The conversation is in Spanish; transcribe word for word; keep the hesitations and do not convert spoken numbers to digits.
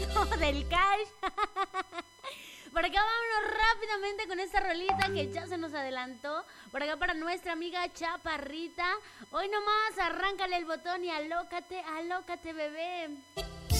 momento del cash. Por acá vámonos rápidamente con esta rolita que ya se nos adelantó. Por acá para nuestra amiga Chaparrita. Hoy nomás arráncale el botón y alócate, alócate, bebé.